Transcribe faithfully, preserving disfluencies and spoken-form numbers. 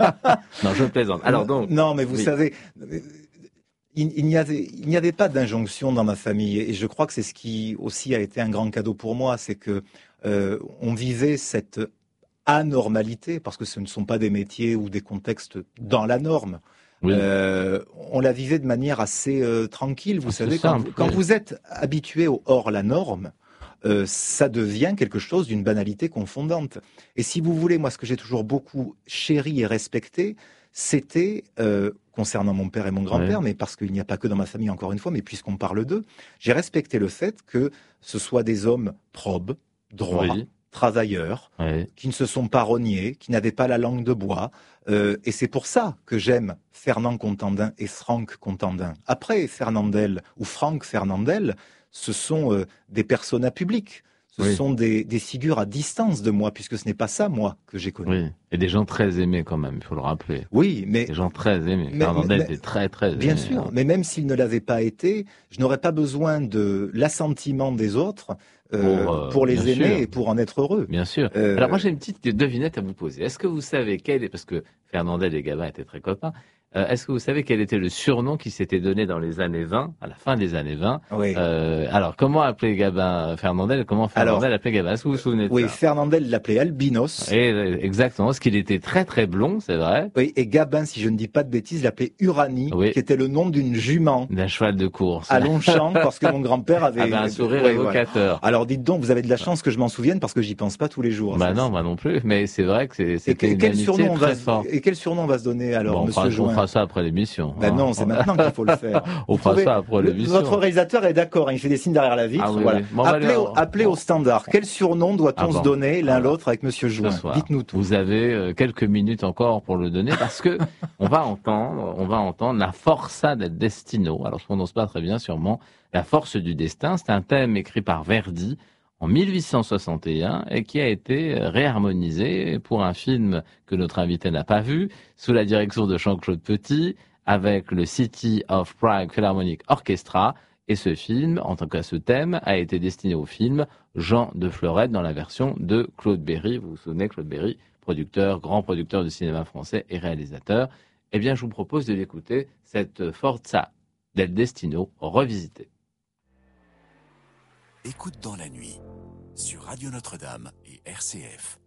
Non, je plaisante. Alors donc. Non, mais vous oui. savez, il, il n'y avait, il n'y avait pas d'injonction dans ma famille, et je crois que c'est ce qui aussi a été un grand cadeau pour moi, c'est que euh, on vivait cette anormalité, parce que ce ne sont pas des métiers ou des contextes dans la norme. Oui. Euh, on la vivait de manière assez euh, tranquille, vous Assez savez, simple, quand, vous, quand oui. vous êtes habitué au hors la norme, euh, ça devient quelque chose d'une banalité confondante. Et si vous voulez, moi, ce que j'ai toujours beaucoup chéri et respecté, c'était, euh, concernant mon père et mon grand-père, Ouais. mais parce qu'il n'y a pas que dans ma famille, encore une fois, mais puisqu'on parle d'eux, j'ai respecté le fait que ce soit des hommes probes, droits, Oui. travailleurs, Ouais. qui ne se sont pas rognés, qui n'avaient pas la langue de bois. Euh, et c'est pour ça que j'aime Fernand Contandin et Franck Contandin. Après, Fernandel ou Franck Fernandel, ce sont euh, des personas publics. Ce Oui. sont des, des figures à distance de moi, puisque ce n'est pas ça, moi, que j'ai connu. Oui. Et des gens très aimés quand même, il faut le rappeler. Oui, mais... Des gens très aimés. mais, Fernandel mais- était très très aimé. Bien sûr, hein. mais même s'il ne l'avait pas été, je n'aurais pas besoin de l'assentiment des autres euh, Pour, euh, pour les bien aimer sûr. et pour en être heureux. Bien sûr. Euh, Alors moi j'ai une petite devinette à vous poser. Est-ce que vous savez quel est, parce que Fernandel et Gabin étaient très copains, euh, est-ce que vous savez quel était le surnom qui s'était donné dans les années vingt, à la fin des années vingt? oui. euh, Alors comment appeler Gabin Fernandel et comment Fernandel Alors, appelait Gabin? Est-ce que vous vous souvenez de oui, ça? Fernandel l'appelait albinos. Et, euh, exactement, parce qu'il était très très blond, c'est vrai, Oui, et Gabin, si je ne dis pas de bêtises, l'appelait Uranie, Oui. qui était le nom d'une jument d'un cheval de course. à Longchamp, parce que mon grand-père avait... Avait un sourire Ouais, ouais. évocateur. Alors dites donc, vous avez de la chance que je m'en souvienne, parce que j'y pense pas tous les jours. Bah Ça, non, c'est- moi non plus, mais c'est vrai que c'est- Et, c'était que- une quel amitié surnom on va très se... forte. et quel surnom on va se donner alors, Bon, on, monsieur fera, on Join? fera ça après l'émission. Ben hein. non, c'est maintenant qu'il faut le faire. On Vous fera pouvez- ça après le- l'émission. Votre réalisateur est d'accord, hein, il fait des signes derrière la vitre. Ah oui, voilà. oui. Bon, on va appelez aller- au, appelez bon. au standard. Quel surnom doit-on Ah se bon. donner l'un Alors, l'autre avec monsieur Ce Join? soir, Dites-nous tout. vous avez euh, quelques minutes encore pour le donner parce que on va entendre, on va entendre la Forza del Destino. Alors je prononce pas très bien sûrement. La force du destin, c'est un thème écrit par Verdi en mille huit cent soixante et un et qui a été réharmonisé pour un film que notre invité n'a pas vu, sous la direction de Jean-Claude Petit, avec le City of Prague Philharmonic Orchestra. Et ce film, en tant que ce thème, a été destiné au film Jean de Florette dans la version de Claude Berry. Vous vous souvenez, Claude Berry, producteur, grand producteur du cinéma français et réalisateur. Eh bien, je vous propose de l'écouter, cette Forza del Destino revisitée. Écoute dans la nuit, sur Radio Notre-Dame et R C F.